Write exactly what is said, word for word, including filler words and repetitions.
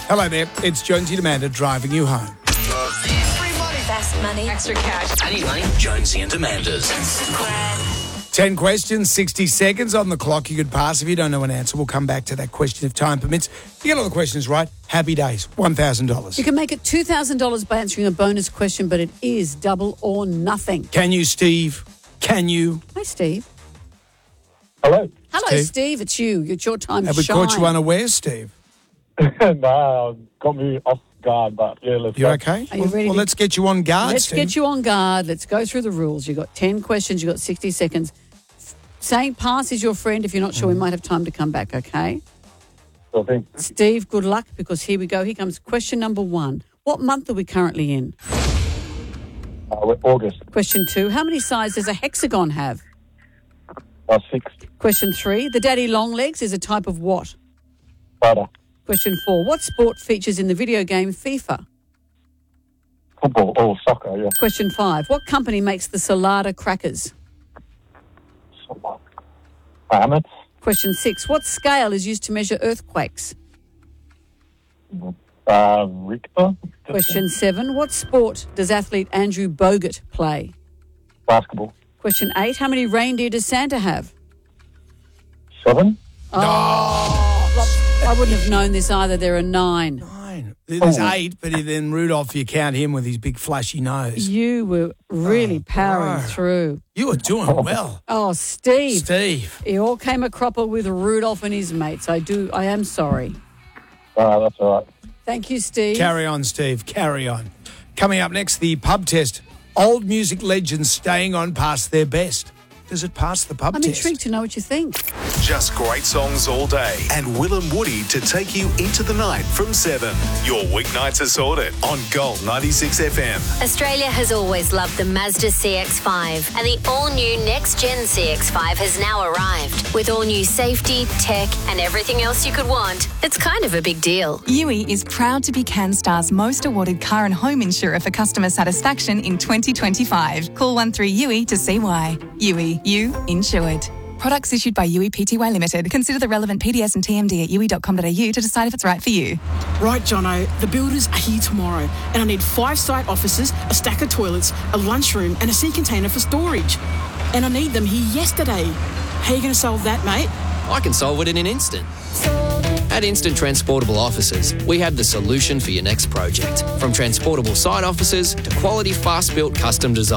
Hello there, it's Jonesy and Amanda driving you home. Free money. Fast money. Extra cash. I need money. Jonesy and Amanda's. Ten questions, sixty seconds on the clock. You could pass. If you don't know an answer, we'll come back to that question if time permits. You get all the questions right, happy days, one thousand dollars. You can make it two thousand dollars by answering a bonus question, but it is double or nothing. Can you, Steve? Can you? Hi, Steve. Hello. Hello, Steve. Steve. It's you. It's your time Have to we shine. caught you unaware, Steve? no, got me off guard, but yeah, let's You go. okay? Are you well, ready well to- let's get you on guard, Let's Steve. get you on guard. Let's go through the rules. You've got ten questions. You've got sixty seconds. Saying pass is your friend. If you're not sure, we might have time to come back, okay? Sure thing. Steve, good luck, because here we go. Here comes question number one. What month are we currently in? Uh, we're August. Question two. How many sides does a hexagon have? Uh, six. Question three. The daddy longlegs is a type of what? Spider. Question four. What sport features in the video game FIFA? Football. Oh, soccer, yeah. Question five. What company makes the Salada crackers? Mammoth. Question six. What scale is used to measure earthquakes? Uh, Richter. Question seven. What sport does athlete Andrew Bogut play? Basketball. Question eight. How many reindeer does Santa have? Seven. I wouldn't have known this either. There are nine. Nine. There's Oh. eight, but then Rudolph, you count him with his big flashy nose. You were really Oh, powering bro. through. You were doing well, Oh, Steve. Steve. It all came a cropper with Rudolph and his mates. I do. I am sorry. Uh, that's all right. Thank you, Steve. Carry on, Steve. Carry on. Coming up next, the pub test. Old music legends staying on past their best. Does it pass the pub I'm test? intrigued to know what you think. Just great songs all day. And Will and Woody to take you into the night from seven. Your weeknights are sorted on Gold ninety-six F M. Australia has always loved the Mazda C X five, and the all-new next-gen C X five has now arrived. With all-new safety, tech, and everything else you could want, it's kind of a big deal. Yui is proud to be CanStar's most awarded car and home insurer for customer satisfaction in twenty twenty-five. Call one three U I to see why. Yui, you insured. Products issued by Yui Pty Limited. Consider the relevant P D S and T M D at yui dot com dot a u to decide if it's right for you. Right, Jono, the builders are here tomorrow, and I need five site offices, a stack of toilets, a lunchroom, and a sea container for storage. And I need them here yesterday. How are you going to solve that, mate? I can solve it in an instant. At Instant Transportable Offices, we have the solution for your next project. From transportable site offices to quality, fast-built custom design.